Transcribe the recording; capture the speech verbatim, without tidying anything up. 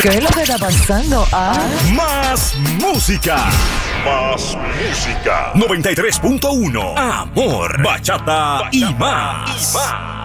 ¿Qué es lo que está pasando? Ah. Más música. Más música. noventa y tres punto uno. Amor, bachata, bachata y más. Y más.